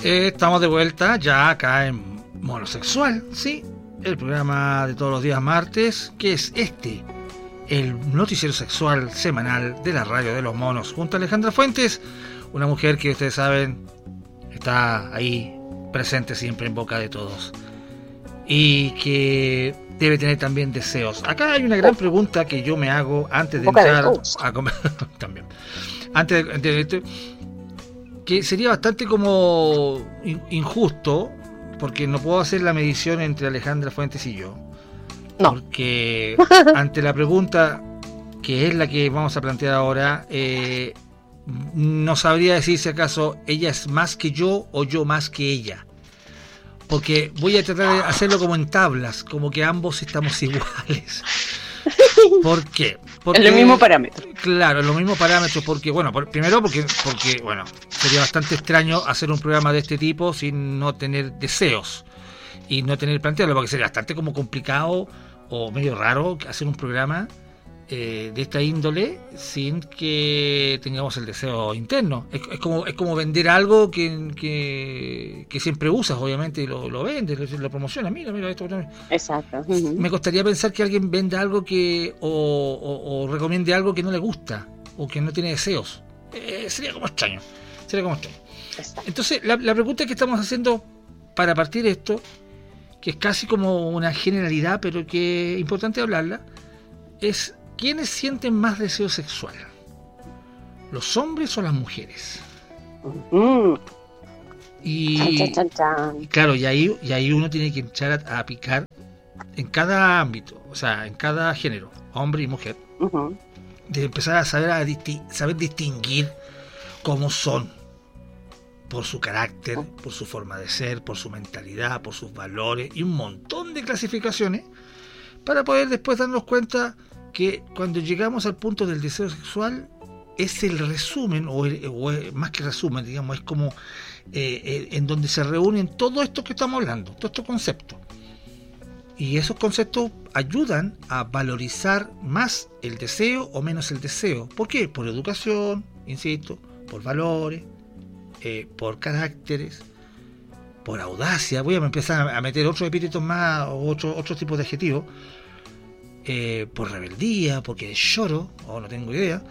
Estamos de vuelta ya acá en Monosexual, sí, el programa de todos los días martes, que es el noticiero sexual semanal de la radio de los monos, junto a Alejandra Fuentes, una mujer que ustedes saben está ahí presente siempre en boca de todos y que debe tener también deseos. Acá hay una gran pregunta que yo me hago antes de entrar a comer también. Antes de que sería bastante como injusto, porque no puedo hacer la medición entre Alejandra Fuentes y yo. No. Porque ante la pregunta, que es la que vamos a plantear ahora, no sabría decir si acaso ella es más que yo o yo más que ella. Porque voy a tratar de hacerlo como en tablas, como que ambos estamos iguales. ¿Por qué? Porque, en los mismos parámetros. Claro, en los mismos parámetros, porque, bueno, primero porque bueno, sería bastante extraño hacer un programa de este tipo sin no tener deseos y no tener plantearlo, porque sería bastante como complicado o medio raro hacer un programa de esta índole sin que tengamos el deseo interno. Es como vender algo que siempre usas, obviamente, y lo vendes, lo promocionas. Mira esto. Exacto. Me costaría pensar que alguien venda algo o recomiende algo que no le gusta o que no tiene deseos. Sería como extraño. Exacto. Entonces, la pregunta que estamos haciendo para partir esto, que es casi como una generalidad, pero que es importante hablarla, es: ¿quiénes sienten más deseo sexual? ¿Los hombres o las mujeres? Y claro, y ahí uno tiene que echar a picar en cada ámbito, o sea, en cada género, hombre y mujer, de empezar a saber distinguir cómo son, por su carácter, por su forma de ser, por su mentalidad, por sus valores y un montón de clasificaciones, para poder después darnos cuenta que cuando llegamos al punto del deseo sexual es el resumen, o más que resumen, digamos, es como en donde se reúnen todo esto que estamos hablando, todos estos conceptos. Y esos conceptos ayudan a valorizar más el deseo o menos el deseo. ¿Por qué? Por educación, insisto, por valores, por caracteres, por audacia. Voy a empezar a meter otros epítetos más, o otros tipos de adjetivos. Por rebeldía, porque lloro, o no tengo idea,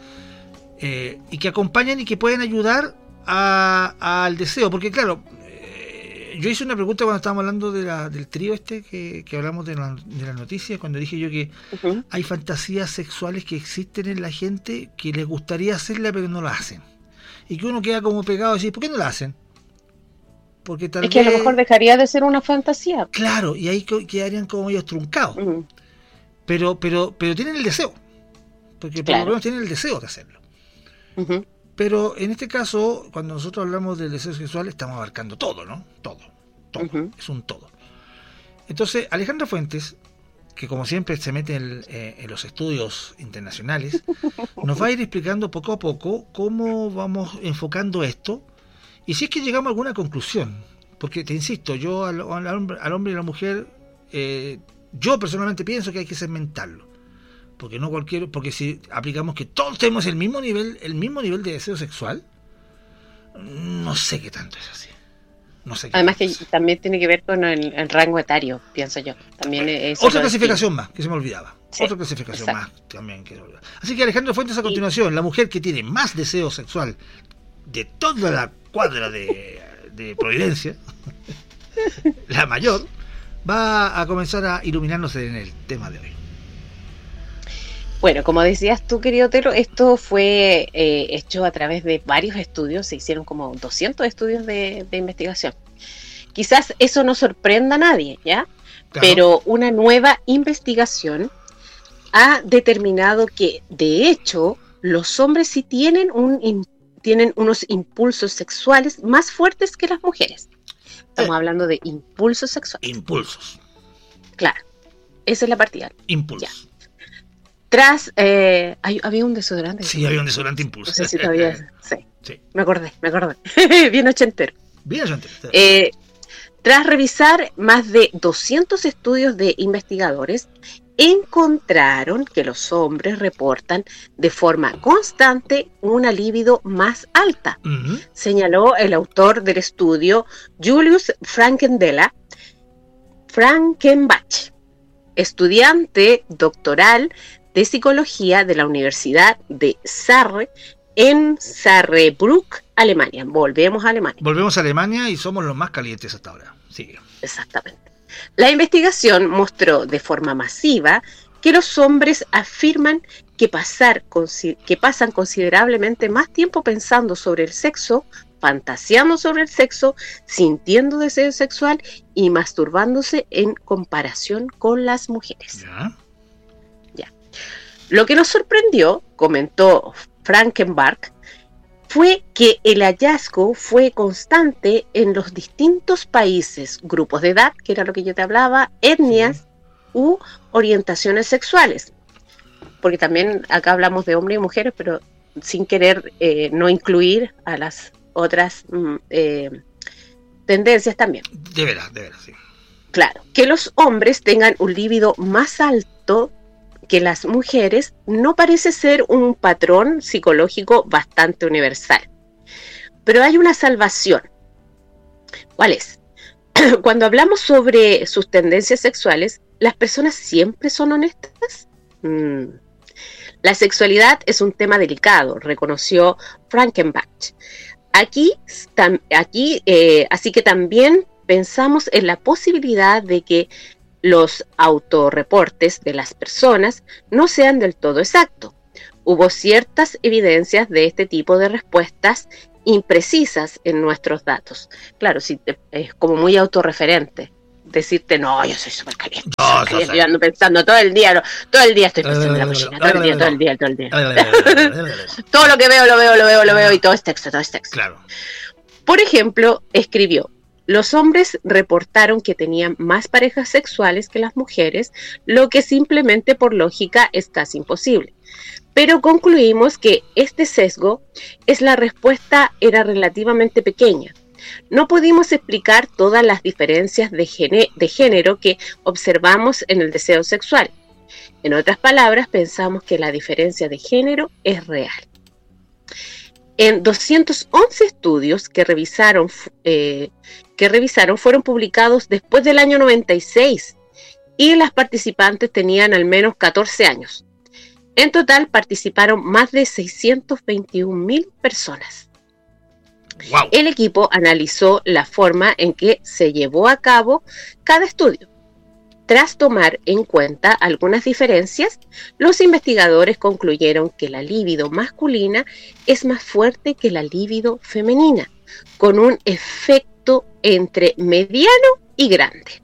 y que acompañan y que pueden ayudar al deseo, porque claro, yo hice una pregunta cuando estábamos hablando del trío que hablamos de las noticias, cuando dije yo que hay fantasías sexuales que existen en la gente que les gustaría hacerla pero no la hacen, y que uno queda como pegado y dice, ¿por qué no la hacen? Porque tal vez, a lo mejor dejaría de ser una fantasía. Claro, y ahí quedarían como ellos truncados. Pero tienen el deseo, porque por lo menos tienen el deseo de hacerlo. Pero en este caso, cuando nosotros hablamos del deseo sexual, estamos abarcando todo, ¿no? Todo. Es un todo. Entonces, Alejandra Fuentes, que como siempre se mete en los estudios internacionales, nos va a ir explicando poco a poco cómo vamos enfocando esto y si es que llegamos a alguna conclusión. Porque te insisto, yo al hombre y a la mujer, yo personalmente pienso que hay que segmentarlo, porque si aplicamos que todos tenemos el mismo nivel de deseo sexual, no sé qué tanto es así. Además que también tiene que ver con el rango etario, pienso yo. También otra clasificación más que se me olvidaba. Otra clasificación más también que se me olvidaba. Así que Alejandra Fuentes, a continuación, la mujer que tiene más deseo sexual de toda la cuadra de Providencia, la mayor, va a comenzar a iluminarnos en el tema de hoy. Bueno, como decías tú, querido Telo, esto fue hecho a través de varios estudios. Se hicieron como 200 estudios de investigación. Quizás eso no sorprenda a nadie, ¿ya? Claro. Pero una nueva investigación ha determinado que, de hecho, los hombres sí tienen unos impulsos sexuales más fuertes que las mujeres. Estamos hablando de impulsos sexuales. Impulsos. Claro, esa es la partida. Impulsos. Tras, había un desodorante. Sí, había un desodorante Impulso. No sé si todavía. Sí. Me acordé. Bien ochentero. Tras revisar más de 200 estudios de investigadores, encontraron que los hombres reportan de forma constante una libido más alta, señaló el autor del estudio Julius Frankenbach, estudiante doctoral de psicología de la Universidad de Sarre en Saarbrücken, Alemania. Volvemos a Alemania. Volvemos a Alemania y somos los más calientes hasta ahora. Sigue. Exactamente. La investigación mostró de forma masiva que los hombres afirman que pasan considerablemente más tiempo pensando sobre el sexo, fantaseando sobre el sexo, sintiendo deseo sexual y masturbándose en comparación con las mujeres. Ya. Lo que nos sorprendió, comentó Frankenbach, fue que el hallazgo fue constante en los distintos países, grupos de edad, que era lo que yo te hablaba, etnias u orientaciones sexuales. Porque también acá hablamos de hombres y mujeres, pero sin querer no incluir a las otras tendencias también. De veras, sí. Claro, que los hombres tengan un líbido más alto que las mujeres no parece ser un patrón psicológico bastante universal. Pero hay una salvación. ¿Cuál es? Cuando hablamos sobre sus tendencias sexuales, ¿las personas siempre son honestas? La sexualidad es un tema delicado, reconoció Frankenbach. Así que también pensamos en la posibilidad de que los autorreportes de las personas no sean del todo exactos. Hubo ciertas evidencias de este tipo de respuestas imprecisas en nuestros datos. Claro, es como muy autorreferente. Decirte, no, yo soy súper caliente. Yo ando pensando todo el día estoy pensando en la cocina, todo el día. Todo lo que veo, lo veo y todo es texto. Claro. Por ejemplo, escribió: los hombres reportaron que tenían más parejas sexuales que las mujeres, lo que simplemente por lógica es casi imposible. Pero concluimos que este sesgo la respuesta era relativamente pequeña. No pudimos explicar todas las diferencias de género que observamos en el deseo sexual. En otras palabras, pensamos que la diferencia de género es real. En 211 estudios que revisaron fueron publicados después del año 96 y las participantes tenían al menos 14 años. En total participaron más de 621.000 personas. Wow. El equipo analizó la forma en que se llevó a cabo cada estudio. Tras tomar en cuenta algunas diferencias, los investigadores concluyeron que la libido masculina es más fuerte que la libido femenina, con un efecto entre mediano y grande.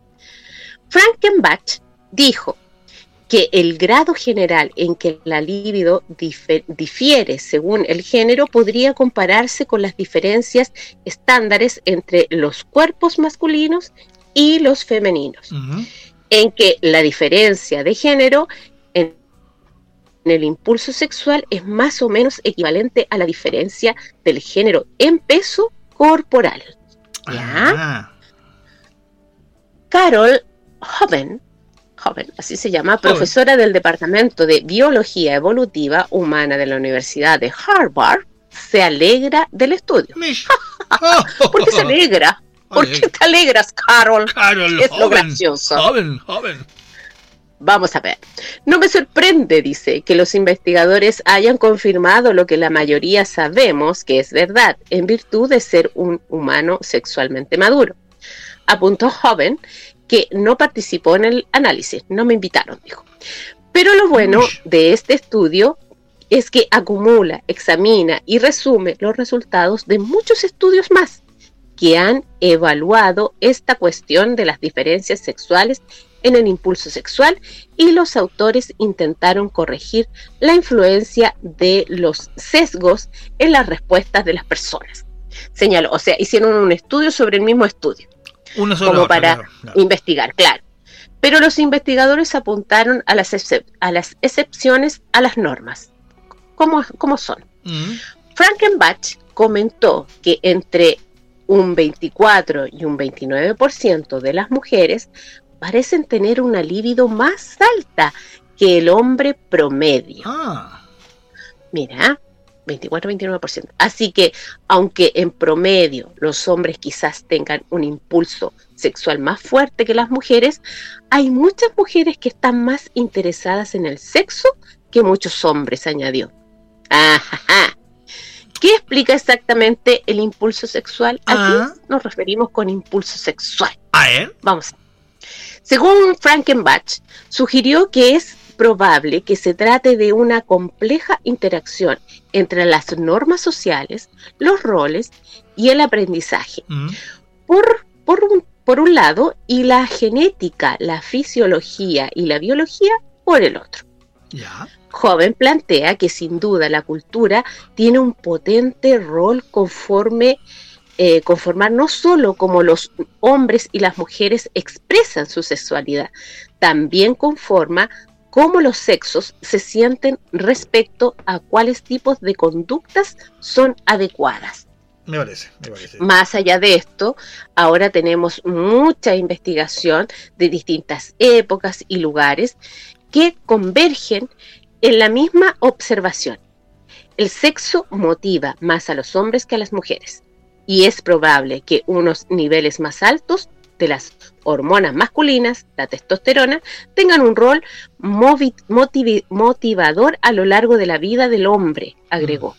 Frankenbach dijo que el grado general en que la libido difiere según el género podría compararse con las diferencias estándares entre los cuerpos masculinos y los femeninos, en que la diferencia de género en el impulso sexual es más o menos equivalente a la diferencia del género en peso corporal. ¿Ya? Carol Hoven, así se llama, profesora del Departamento de Biología Evolutiva Humana de la Universidad de Harvard, se alegra del estudio. ¿Por qué se alegra? ¿Por qué te alegras, Carol? Es lo gracioso. Joven. Vamos a ver. No me sorprende, dice, que los investigadores hayan confirmado lo que la mayoría sabemos que es verdad, en virtud de ser un humano sexualmente maduro. Apuntó Joven, que no participó en el análisis, no me invitaron, dijo. Pero lo bueno de este estudio es que acumula, examina y resume los resultados de muchos estudios más que han evaluado esta cuestión de las diferencias sexuales en el impulso sexual, y los autores intentaron corregir la influencia de los sesgos en las respuestas de las personas. Señaló, o sea, hicieron un estudio sobre el mismo estudio, como para investigar, claro. Pero los investigadores apuntaron a las excepciones a las normas. ¿Cómo son? Frankenbach comentó que entre un 24 y un 29% de las mujeres parecen tener una libido más alta que el hombre promedio. Mira, 24-29%. Así que, aunque en promedio los hombres quizás tengan un impulso sexual más fuerte que las mujeres, hay muchas mujeres que están más interesadas en el sexo que muchos hombres, añadió. Ajá. ¿Qué explica exactamente el impulso sexual? Aquí nos referimos con impulso sexual. Vamos. Según Frankenbach, sugirió que es probable que se trate de una compleja interacción entre las normas sociales, los roles y el aprendizaje. Por un lado, y la genética, la fisiología y la biología por el otro. Joven plantea que sin duda la cultura tiene un potente rol conformar no solo cómo los hombres y las mujeres expresan su sexualidad, también conforma cómo los sexos se sienten respecto a cuáles tipos de conductas son adecuadas. Me parece. Más allá de esto, ahora tenemos mucha investigación de distintas épocas y lugares que convergen en la misma observación. El sexo motiva más a los hombres que a las mujeres, y es probable que unos niveles más altos de las hormonas masculinas, la testosterona, tengan un rol motivador a lo largo de la vida del hombre, agregó.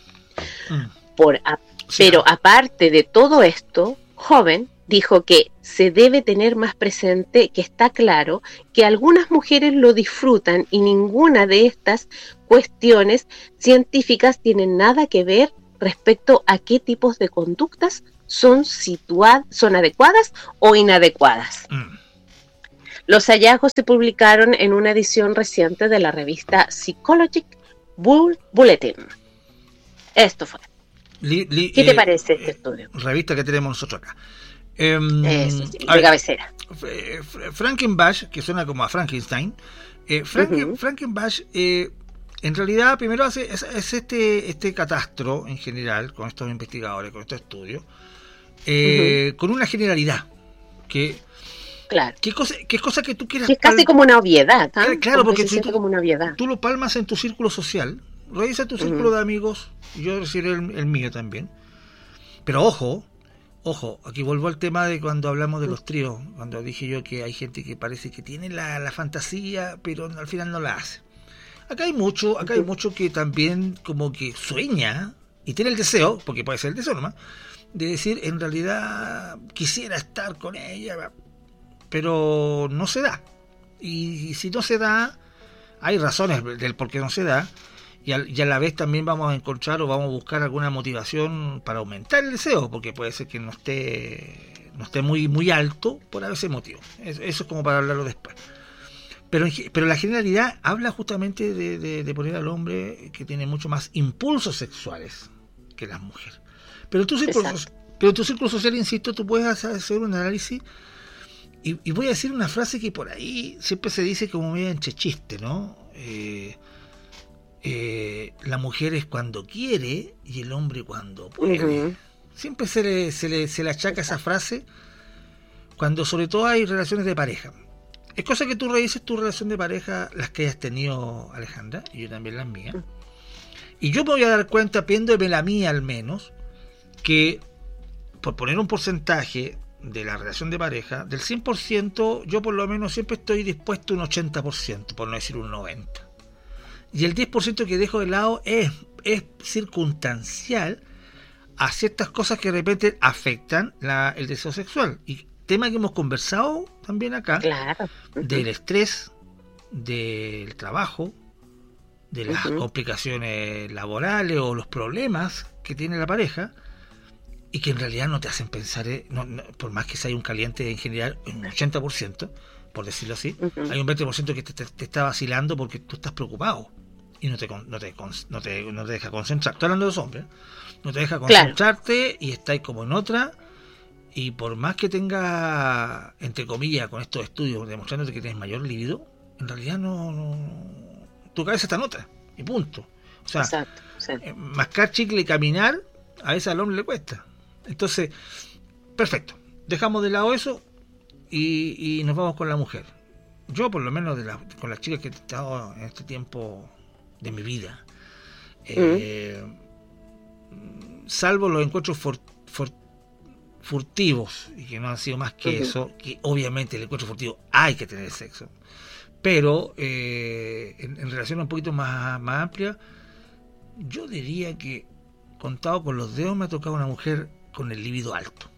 Pero aparte de todo esto, Joven dijo que se debe tener más presente que está claro que algunas mujeres lo disfrutan y ninguna de estas cuestiones científicas tienen nada que ver respecto a qué tipos de conductas son adecuadas o inadecuadas. Los hallazgos se publicaron en una edición reciente de la revista Psychological Bulletin. Esto fue. ¿Qué te parece este estudio? Revista que tenemos nosotros acá. Eso sí, de cabecera. Frankenbach, que suena como a Frankenstein. Frankenbach, en realidad, primero es este catastro en general, con estos investigadores, con estos estudios, con una generalidad que ¿Qué cosa que tú quieras? Que es casi como una obviedad, claro, porque como una obviedad. Tú lo palmas en tu círculo social, revisa tu círculo de amigos, y yo recibiré el mío también. Pero ojo, aquí vuelvo al tema de cuando hablamos de los tríos, cuando dije yo que hay gente que parece que tiene la fantasía, pero al final no la hace. Acá hay mucho que también como que sueña y tiene el deseo, porque puede ser el deseo nomás, de decir, en realidad quisiera estar con ella, pero no se da. Y si no se da, hay razones del por qué no se da, y a la vez también vamos a encontrar o vamos a buscar alguna motivación para aumentar el deseo, porque puede ser que no esté muy alto por ese motivo. Eso es como para hablarlo después. Pero la generalidad habla justamente de poner al hombre que tiene mucho más impulsos sexuales que las mujeres. Pero en tu círculo social, insisto, tú puedes hacer un análisis. Y voy a decir una frase que por ahí siempre se dice como medio entre chiste, ¿no? La mujer es cuando quiere y el hombre cuando puede. Siempre se le achaca esa frase cuando sobre todo hay relaciones de pareja. Es cosa que tú revises tu relación de pareja, las que hayas tenido, Alejandra, y yo también las mías. Y yo me voy a dar cuenta, viéndome la mía al menos, que por poner un porcentaje de la relación de pareja, del 100%, yo por lo menos siempre estoy dispuesto a un 80%, por no decir un 90%. Y el 10% que dejo de lado es circunstancial a ciertas cosas que de repente afectan el deseo sexual. Y tema que hemos conversado también acá, del estrés, del trabajo, de las complicaciones laborales o los problemas que tiene la pareja, y que en realidad no te hacen pensar, por más que sea un caliente en general, un 80%, por decirlo así, hay un 20% que te está vacilando porque tú estás preocupado y no te deja concentrar. Estoy hablando de los hombres, no te deja concentrarte y estás como en otra. Y por más que tenga, entre comillas, con estos estudios demostrándote que tienes mayor libido, en realidad tu cabeza está en otra, y punto. O sea, mascar chicle y caminar, a veces al hombre le cuesta. Entonces, perfecto, dejamos de lado eso y nos vamos con la mujer. Yo, por lo menos, con las chicas que he estado en este tiempo de mi vida, salvo los encuentros furtivos, y que no han sido más que eso, que obviamente el encuentro furtivo hay que tener sexo, pero en relación un poquito más amplia, yo diría que, contado con los dedos, me ha tocado una mujer con el libido alto.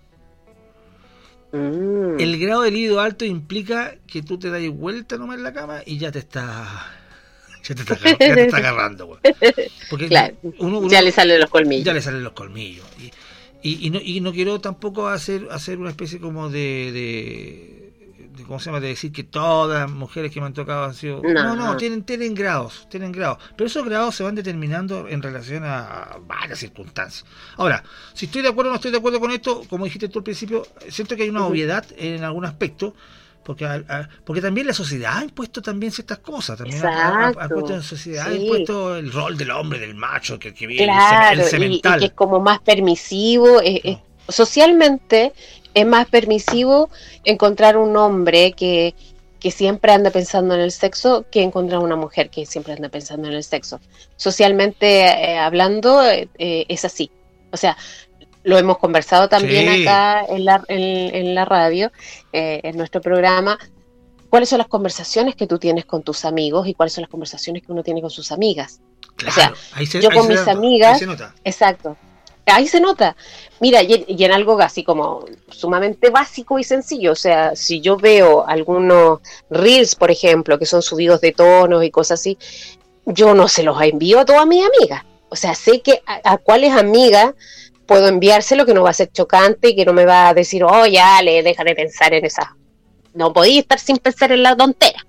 El grado de libido alto implica que tú te das vuelta nomás en la cama y ya te está agarrando, güey. Porque claro, uno ya le salen los colmillos. Y no quiero tampoco hacer una especie como de ¿cómo se llama? De decir que todas las mujeres que me han tocado han sido... No, tienen grados. Pero esos grados se van determinando en relación a varias circunstancias. Ahora, si estoy de acuerdo o no estoy de acuerdo con esto, como dijiste tú al principio, siento que hay una obviedad en algún aspecto, porque también la sociedad ha impuesto también ciertas cosas. También ha impuesto en la sociedad, ha impuesto el rol del hombre, del macho, que viene claro, el semental. Y que es como más permisivo. Socialmente es más permisivo encontrar un hombre que siempre anda pensando en el sexo que encontrar una mujer que siempre anda pensando en el sexo. Socialmente hablando, es así. O sea, lo hemos conversado también acá en la radio, en nuestro programa. ¿Cuáles son las conversaciones que tú tienes con tus amigos y cuáles son las conversaciones que uno tiene con sus amigas? Claro, o sea, yo con mis amigas... Ahí se nota. Exacto. Ahí se nota. Mira, y en algo así como sumamente básico y sencillo, o sea, si yo veo algunos reels, por ejemplo, que son subidos de tonos y cosas así, yo no se los envío a todas mis amigas. O sea, sé que a cuáles amigas puedo enviárselo, que no va a ser chocante y que no me va a decir, deja de pensar en esa. No podía estar sin pensar en la tontera.